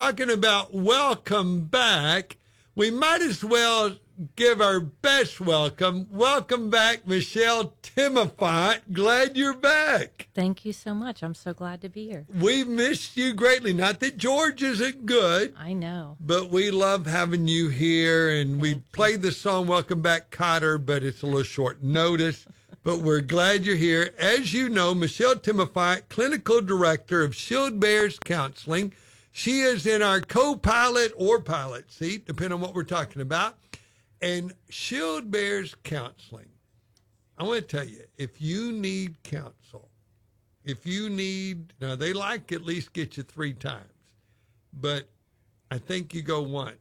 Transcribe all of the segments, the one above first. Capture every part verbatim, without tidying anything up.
talking about welcome back, we might as well give our best welcome. Welcome back, Michelle Timofant. Glad you're back. Thank you so much. I'm so glad to be here. We missed you greatly. Not that George isn't good. I know. But we love having you here. And Thank we you. played the song Welcome Back, Cotter, but it's a little short notice. But we're glad you're here. As you know, Michelle Timofant, Clinical Director of Shield Bears Counseling. She is in our co-pilot or pilot seat, depending on what we're talking about. And Shield Bears Counseling, I want to tell you, if you need counsel, if you need, now they like at least get you three times, but I think you go once.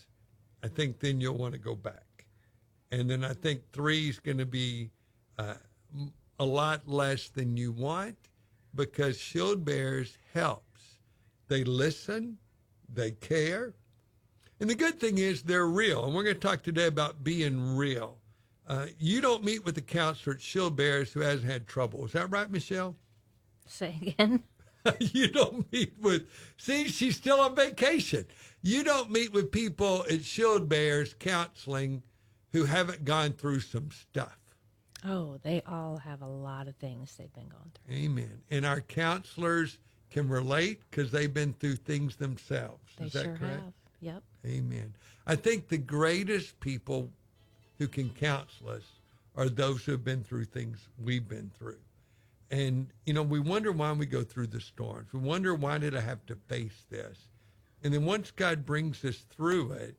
I think then you'll want to go back. And then I think three is going to be uh, a lot less than you want, because Shield Bears helps. They listen, they care. And the good thing is they're real. And we're going to talk today about being real. Uh, you don't meet with a counselor at Shield Bears who hasn't had trouble. Is that right, Michelle? Say again? You don't meet with, see, she's still on vacation. You don't meet with people at Shield Bears Counseling who haven't gone through some stuff. Oh, they all have a lot of things they've been going through. Amen. And our counselors can relate because they've been through things themselves. They Is that sure correct? have. Yep. Amen. I think the greatest people who can counsel us are those who have been through things we've been through. And, you know, we wonder why we go through the storms. We wonder, why did I have to face this? And then once God brings us through it,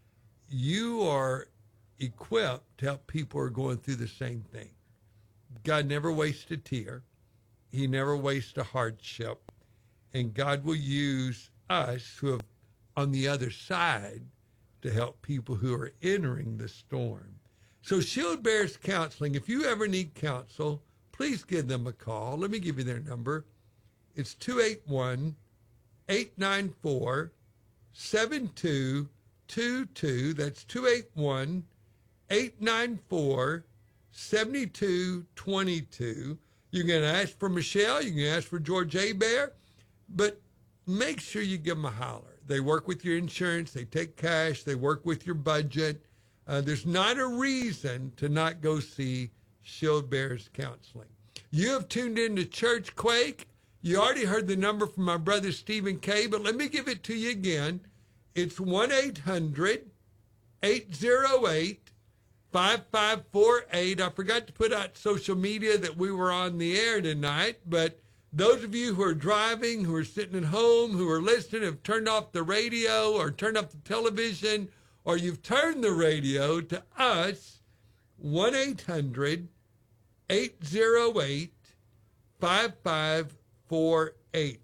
you are equipped to help people who are going through the same thing. God never wastes a tear. He never wastes a hardship. And God will use us who have on the other side to help people who are entering the storm. So Shield Bears Counseling, if you ever need counsel, please give them a call. Let me give you their number. It's two eight one, eight nine four, seven two two two. That's two eight one, eight nine four, seven two two two. You can ask for Michelle. You can ask for George A. Bear. But make sure you give them a holler. They work with your insurance. They take cash. They work with your budget. Uh, there's not a reason to not go see Shield Bears Counseling. You have tuned in to Church Quake. You already heard the number from my brother Stephen K., but let me give it to you again. It's one eight hundred, eight oh eight, five five four eight. I forgot to put out social media that we were on the air tonight, but those of you who are driving, who are sitting at home, who are listening, have turned off the radio or turned off the television, or you've turned the radio to us, one eight hundred, eight oh eight, five five four eight.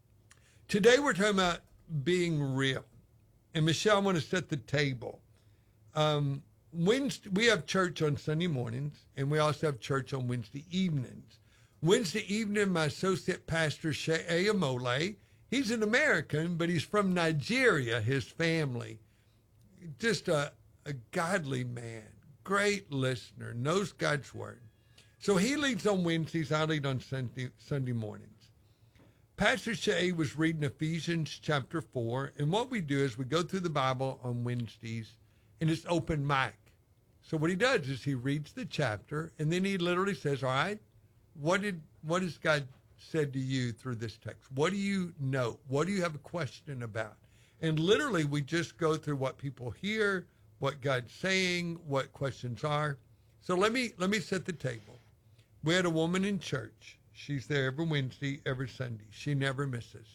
Today we're talking about being real. And Michelle, I want to set the table. Um, Wednesday, we have church on Sunday mornings, and we also have church on Wednesday evenings. Wednesday evening, my associate pastor, Shea Amole, he's an American, but he's from Nigeria, his family. Just a, a godly man, great listener, knows God's word. So he leads on Wednesdays, I lead on Sunday, Sunday mornings. Pastor Shea was reading Ephesians chapter four, and what we do is we go through the Bible on Wednesdays, and it's open mic. So what he does is he reads the chapter, and then he literally says, all right, What did what has God said to you through this text? What do you know? What do you have a question about? And literally, we just go through what people hear, what God's saying, what questions are. So let me let me set the table. We had a woman in church. She's there every Wednesday, every Sunday. She never misses.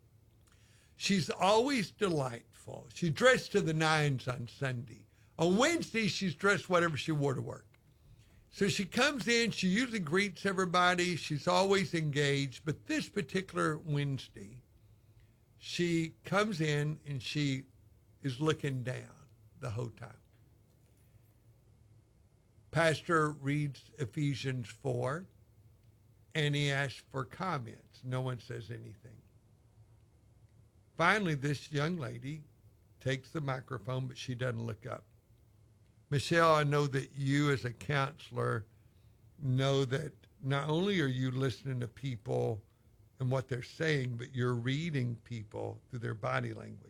She's always delightful. She's dressed to the nines on Sunday. On Wednesday, she's dressed whatever she wore to work. So she comes in, she usually greets everybody, she's always engaged, but this particular Wednesday, she comes in and she is looking down the whole time. Pastor reads Ephesians four, and he asks for comments. No one says anything. Finally, this young lady takes the microphone, but she doesn't look up. Michelle, I know that you as a counselor know that not only are you listening to people and what they're saying, but you're reading people through their body language.